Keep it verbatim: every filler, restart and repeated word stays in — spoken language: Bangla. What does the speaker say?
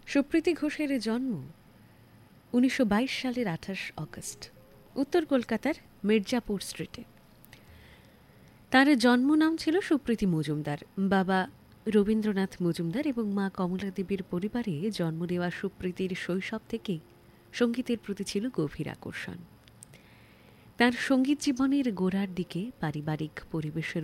সুপ্রীতি ঘোষের জন্ম উনিশশো বাইশ সালের আঠাশ অগস্ট উত্তর কলকাতার মির্জাপুর স্ট্রিটে। তার জন্ম নাম ছিল সুপ্রীতি মজুমদার। বাবা রবীন্দ্রনাথ মজুমদার এবং মা কমলা দেবীর পরিবারে জন্ম নেওয়া সুপ্রীতির শৈশব থেকেই সঙ্গীতের প্রতি ছিল গভীর আকর্ষণ। তার সঙ্গীত জীবনের গোড়ার দিকে পারিবারিক পরিবেশের